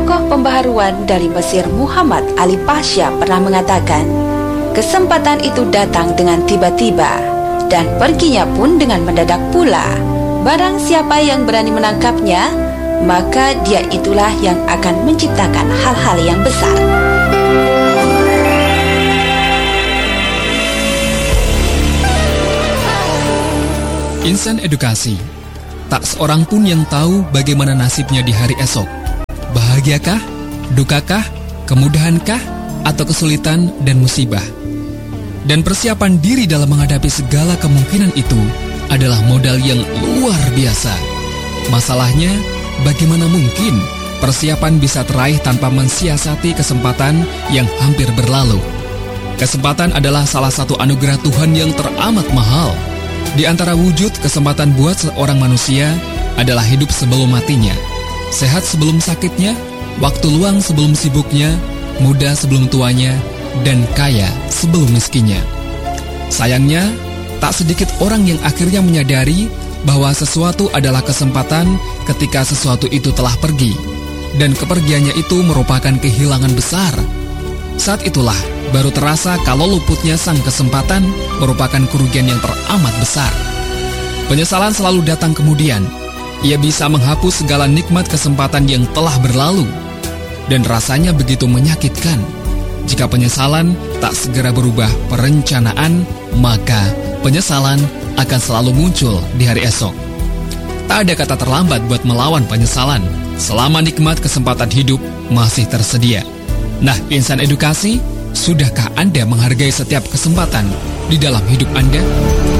tokoh pembaharuan dari Mesir Muhammad Ali Pasha pernah mengatakan, kesempatan itu datang dengan tiba-tiba dan perginya pun dengan mendadak pula. Barang siapa yang berani menangkapnya, maka dia itulah yang akan menciptakan hal-hal yang besar. Insan edukasi. Tak seorang pun yang tahu bagaimana nasibnya di hari esok. Bahagiakah, dukakah, kemudahankah, atau kesulitan dan musibah. Dan persiapan diri dalam menghadapi segala kemungkinan itu adalah modal yang luar biasa. Masalahnya, bagaimana mungkin persiapan bisa teraih tanpa mensiasati kesempatan yang hampir berlalu? Kesempatan adalah salah satu anugerah Tuhan yang teramat mahal. Di antara wujud kesempatan buat seorang manusia adalah hidup sebelum matinya, sehat sebelum sakitnya, waktu luang sebelum sibuknya, muda sebelum tuanya, dan kaya sebelum miskinnya. Sayangnya, tak sedikit orang yang akhirnya menyadari bahwa sesuatu adalah kesempatan ketika sesuatu itu telah pergi, dan kepergiannya itu merupakan kehilangan besar. Saat itulah baru terasa kalau luputnya sang kesempatan merupakan kerugian yang teramat besar. Penyesalan selalu datang kemudian. Ia bisa menghapus segala nikmat kesempatan yang telah berlalu, dan rasanya begitu menyakitkan. Jika penyesalan tak segera berubah perencanaan, maka penyesalan akan selalu muncul di hari esok. Tak ada kata terlambat buat melawan penyesalan selama nikmat kesempatan hidup masih tersedia. Nah, insan edukasi, sudahkah Anda menghargai setiap kesempatan di dalam hidup Anda?